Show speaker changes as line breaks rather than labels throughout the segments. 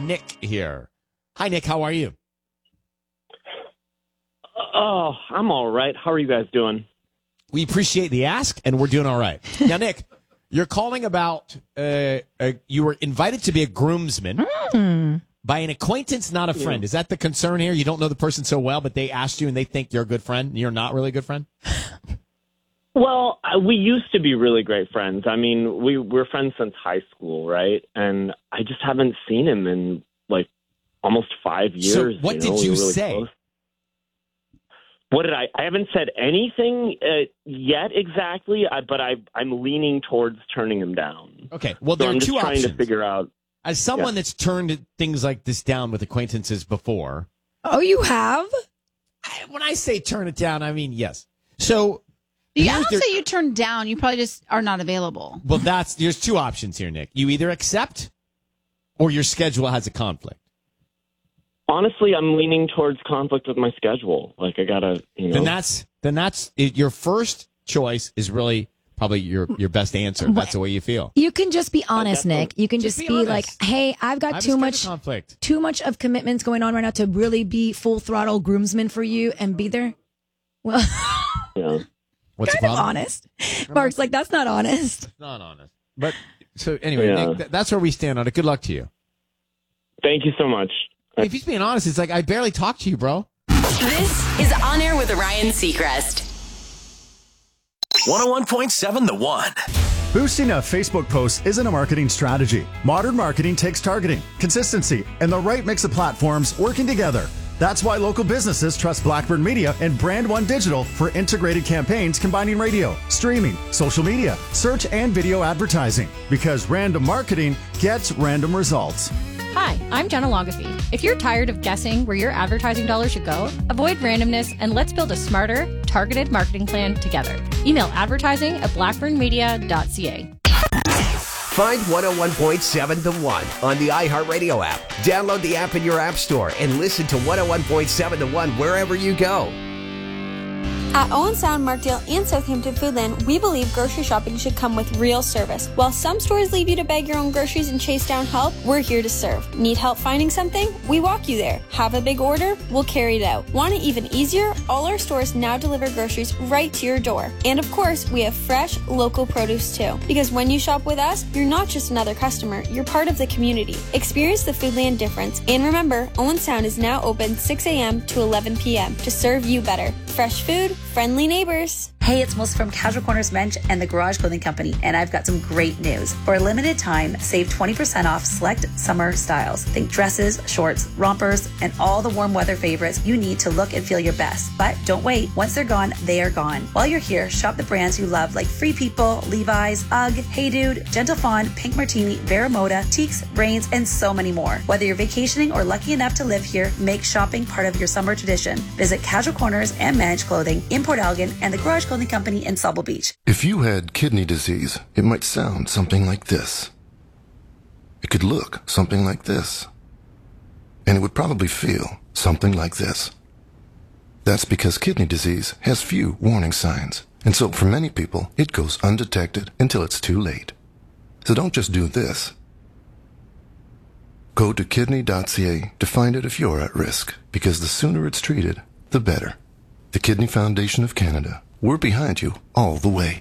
Nick here. Hi, Nick. How are you?
Oh, I'm all right. How are you guys doing?
We appreciate the ask, and we're doing all right. Now, Nick, you're calling about you were invited to be a groomsman by an acquaintance, not a friend. Is that the concern here? You don't know the person so well, but they asked you and they think you're a good friend, and you're not really a good friend?
Well, we used to be really great friends. I mean, we're friends since high school, right? And I just haven't seen him in, like, almost 5 years.
So what did you
really
say?
Close. What did I haven't said anything yet exactly, but I'm leaning towards turning him down.
Okay, well,
So
there
I'm
are
just
two
trying
options.
to figure out.
As someone that's turned things like this down with acquaintances before.
Oh, you have?
When I say turn it down, I mean yes. So
I don't say you turn down. You probably just are not available.
Well, there's two options here, Nick. You either accept or your schedule has a conflict.
Honestly, I'm leaning towards conflict with my schedule. Like, I gotta,
Then that's your first choice is really probably your best answer. That's the way you feel.
You can just be honest, Nick. You can just be
honest.
like, hey, I've got too much of commitments going on right now to really be full throttle groomsman for you and be there. Well,
yeah.
What's the
kind of
problem?
honest. Mark's like, that's not honest.
It's not honest. But so anyway, Nick, that's where we stand on it. Good luck to you.
Thank you so much.
If he's being honest, it's like, I barely talked to you, bro.
This is On Air with Ryan Seacrest.
101.7 The One.
Boosting a Facebook post isn't a marketing strategy. Modern marketing takes targeting, consistency, and the right mix of platforms working together. That's why local businesses trust Blackbird Media and Brand One Digital for integrated campaigns combining radio, streaming, social media, search, and video advertising. Because random marketing gets random results.
Hi, I'm Jenna Longafee. If you're tired of guessing where your advertising dollars should go, avoid randomness and let's build a smarter, targeted marketing plan together. Email advertising@blackburnmedia.ca.
Find 101.7 The One on the iHeartRadio app. Download the app in your app store and listen to 101.7 The One wherever you go.
At Owen Sound, Markdale, and Southampton Foodland, we believe grocery shopping should come with real service. While some stores leave you to beg your own groceries and chase down help, we're here to serve. Need help finding something? We walk you there. Have a big order? We'll carry it out. Want it even easier? All our stores now deliver groceries right to your door. And of course, we have fresh, local produce too. Because when you shop with us, you're not just another customer, you're part of the community. Experience the Foodland difference. And remember, Owen Sound is now open 6 a.m. to 11 p.m. to serve you better. Fresh food, friendly neighbors.
Hey, it's Melissa from Casual Corners Men's and the Garage Clothing Company, and I've got some great news. For a limited time, save 20% off select summer styles. Think dresses, shorts, rompers, and all the warm weather favorites you need to look and feel your best. But don't wait. Once they're gone, they are gone. While you're here, shop the brands you love like Free People, Levi's, UGG, Hey Dude, Gentle Fawn, Pink Martini, Veramoda, Teaks, Brains, and so many more. Whether you're vacationing or lucky enough to live here, make shopping part of your summer tradition. Visit Casual Corners and Managed Clothing in Port Elgin and the Garage Clothing Company in Sauble Beach.
If you had kidney disease, it might sound something like this. It could look something like this. And it would probably feel something like this. That's because kidney disease has few warning signs. And so for many people, it goes undetected until it's too late. So don't just do this. Go to kidney.ca to find it if you're at risk, because the sooner it's treated, the better. The Kidney Foundation of Canada. We're behind you all the way.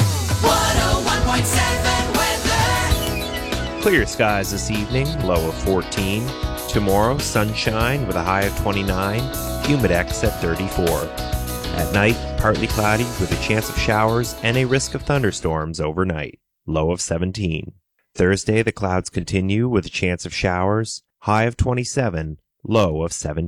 101.7 weather. Clear skies this evening, low of 14. Tomorrow, sunshine with a high of 29. Humidex at 34. At night, partly cloudy with a chance of showers and a risk of thunderstorms overnight. Low of 17. Thursday, the clouds continue with a chance of showers. High of 27. Low of 17.